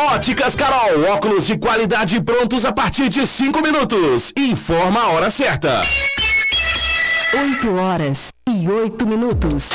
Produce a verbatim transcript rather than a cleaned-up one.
Óticas Carol, óculos de qualidade prontos a partir de cinco minutos. Informa a hora certa. oito horas e oito minutos.